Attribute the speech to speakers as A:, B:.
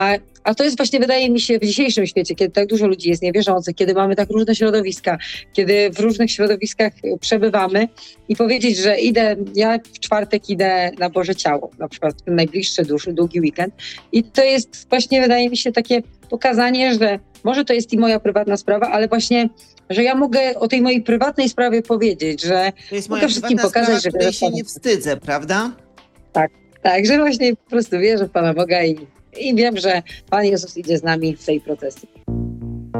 A: A to jest właśnie, wydaje mi się, w dzisiejszym świecie, kiedy tak dużo ludzi jest niewierzących, kiedy mamy tak różne środowiska, kiedy w różnych środowiskach przebywamy i powiedzieć, że ja w czwartek idę na Boże Ciało, na przykład w ten najbliższy, długi weekend. I to jest właśnie, wydaje mi się, takie pokazanie, że może to jest i moja prywatna sprawa, ale właśnie, że ja mogę o tej mojej prywatnej sprawie powiedzieć, że
B: To jest moja
A: mogę wszystkim
B: prywatna
A: pokazać,
B: sprawa,
A: że
B: której się nie wstydzę, prawda?
A: tak, że właśnie po prostu wierzę w Pana Boga i wiem, że Pan Jezus idzie z nami w tej procesji.